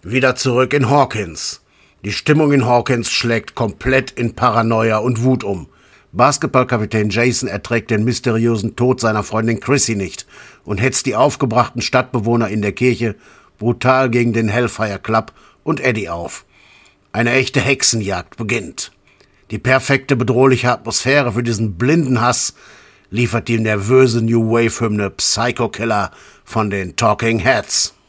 Wieder zurück in Hawkins. Die Stimmung in Hawkins schlägt komplett in Paranoia und Wut um. Basketballkapitän Jason erträgt den mysteriösen Tod seiner Freundin Chrissy nicht und hetzt die aufgebrachten Stadtbewohner in der Kirche brutal gegen den Hellfire Club und Eddie auf. Eine echte Hexenjagd beginnt. Die perfekte bedrohliche Atmosphäre für diesen blinden Hass liefert die nervöse New Wave-Hymne Psycho Killer von den Talking Heads.